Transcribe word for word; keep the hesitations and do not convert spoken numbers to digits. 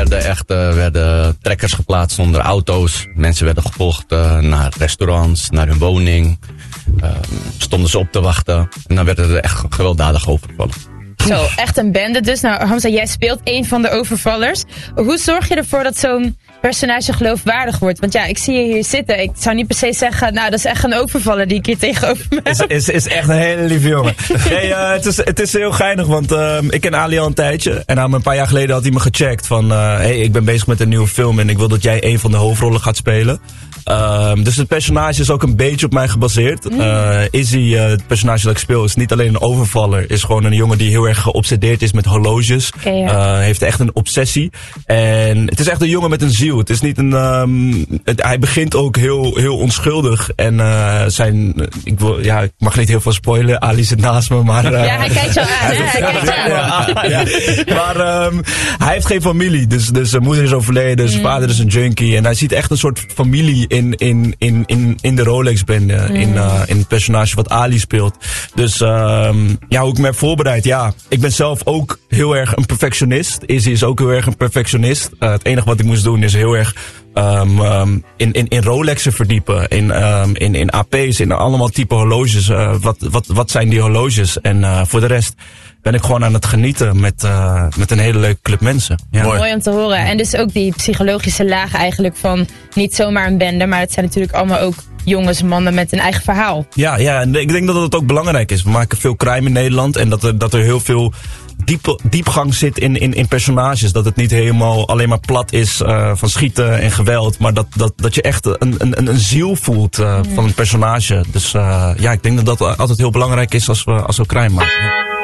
werden echt uh, werden trekkers geplaatst onder auto's. Mensen werden gevolgd uh, naar restaurants, naar hun woning. Uh, stonden ze op te wachten. En dan werden er echt gewelddadig overvallen. Zo, echt een bende dus. Nou, Hamza, jij speelt een van de overvallers. Hoe zorg je ervoor dat zo'n personage geloofwaardig wordt? Want ja, ik zie je hier zitten. Ik zou niet per se zeggen, nou, dat is echt een overvaller die ik hier tegenover me heb. Is, is, is echt een hele lieve jongen. Nee, uh, het, is, het is heel geinig, want uh, ik ken Ali al een tijdje. En um, een paar jaar geleden had hij me gecheckt van, uh, hey, ik ben bezig met een nieuwe film en ik wil dat jij een van de hoofdrollen gaat spelen. Um, dus het personage is ook een beetje op mij gebaseerd. Uh, Izzy, uh, het personage dat ik speel, is niet alleen een overvaller. Is gewoon een jongen die heel erg geobsedeerd is met horloges. Okay, ja. uh, heeft echt een obsessie. En het is echt een jongen met een ziel. Het is niet een... Um, het, hij begint ook heel, heel onschuldig. En uh, zijn... Ik, wil, ja, ik mag niet heel veel spoilen. Ali zit naast me, maar... Uh, ja, hij kijkt jou aan. Hè? Hij kijkt jou aan. Ja, ja. Maar um, hij heeft geen familie. Dus, dus zijn moeder is overleden. Zijn mm. vader is een junkie. En hij ziet echt een soort familie in, in, in, in, in de Rolex-bende. Mm. In, uh, in het personage wat Ali speelt. Dus um, ja, hoe ik me heb voorbereid. Ja, ik ben zelf ook heel erg een perfectionist. Izzy is ook heel erg een perfectionist. Uh, het enige wat ik moest doen is heel erg um, um, in, in, in Rolexen verdiepen. In, um, in, in A P's, in allemaal type horloges. Uh, wat, wat, wat zijn die horloges? En uh, voor de rest ben ik gewoon aan het genieten met, uh, met een hele leuke club mensen. Ja. Mooi. Mooi om te horen. En dus ook die psychologische laag eigenlijk van niet zomaar een bende, maar het zijn natuurlijk allemaal ook jongens, mannen met een eigen verhaal. Ja, ja, en ik denk dat het ook belangrijk is. We maken veel crime in Nederland en dat er, dat er heel veel diep, diepgang zit in, in, in personages. Dat het niet helemaal alleen maar plat is uh, van schieten en geweld, maar dat, dat, dat je echt een, een, een ziel voelt uh, mm. van een personage. Dus uh, ja, ik denk dat dat altijd heel belangrijk is als we, als we crime maken. Ja.